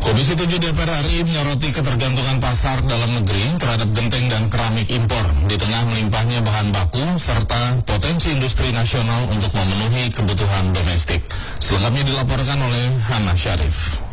Komisi 7 DPR RI menyoroti ketergantungan pasar dalam negeri terhadap genteng dan keramik impor di tengah melimpahnya bahan baku serta potensi industri nasional untuk memenuhi kebutuhan domestik. Selengkapnya dilaporkan oleh Hana Syarif.